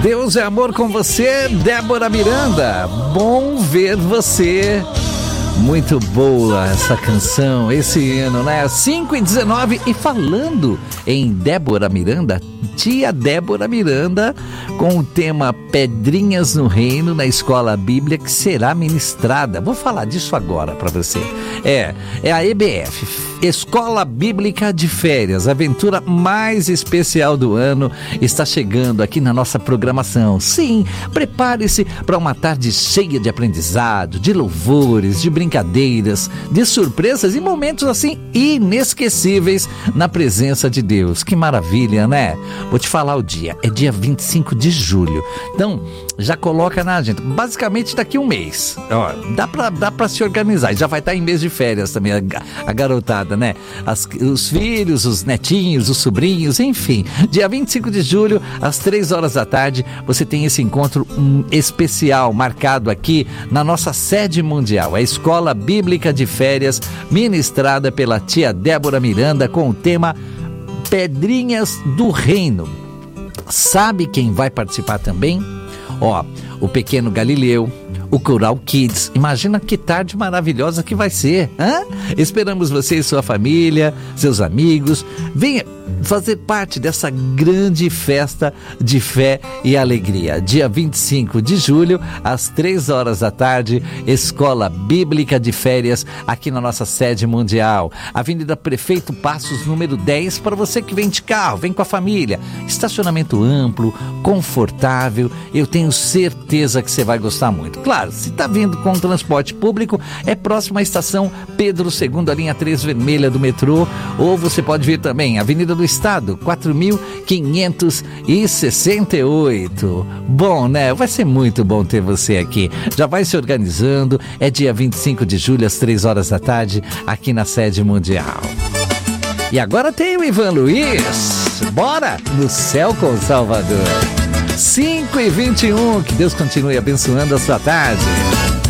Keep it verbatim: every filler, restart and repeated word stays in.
Deus é amor com você, Débora Miranda. Bom ver você. Muito boa essa canção, esse hino, né? cinco e dezenove. E falando em Débora Miranda, tia Débora Miranda, com o tema Pedrinhas no Reino, na Escola Bíblia, que será ministrada. Vou falar disso agora para você. É, é a E B F, Escola Bíblica de Férias, a aventura mais especial do ano, está chegando aqui na nossa programação. Sim, prepare-se para uma tarde cheia de aprendizado, de louvores, de brincadeiras, de surpresas e momentos assim inesquecíveis na presença de Deus. Que maravilha, né? Vou te falar o dia, é dia vinte e cinco de julho. Então, já coloca na agenda. Basicamente daqui um mês. Ó, dá pra, dá pra se organizar. E já vai estar em mês de férias também, a, a garotada, né? As, os filhos, os netinhos, os sobrinhos, enfim. Dia vinte e cinco de julho, às três horas da tarde, você tem esse encontro um, especial, marcado aqui na nossa sede mundial. A Escola Bíblica de Férias, ministrada pela tia Débora Miranda, com o tema Pedrinhas do Reino. Sabe quem vai participar também? Ó, o Pequeno Galileu, o Coral Kids. Imagina que tarde maravilhosa que vai ser, hã? Esperamos você e sua família, seus amigos. Venha fazer parte dessa grande festa de fé e alegria. Dia vinte e cinco de julho, às três horas da tarde, Escola Bíblica de Férias, aqui na nossa sede mundial. Avenida Prefeito Passos, número dez, para você que vem de carro, vem com a família. Estacionamento amplo, confortável, eu tenho certeza que você vai gostar muito. Claro, se está vindo com transporte público, é próximo à estação Pedro segundo, a linha três vermelha do metrô, ou você pode vir também, Avenida do Estado, quatro mil quinhentos e sessenta e oito. Bom, né? Vai ser muito bom ter você aqui. Já vai se organizando, é dia vinte e cinco de julho, às três horas da tarde, aqui na sede mundial. E agora tem o Ivan Luiz. Bora no Céu com Salvador. cinco e vinte e um, que Deus continue abençoando a sua tarde.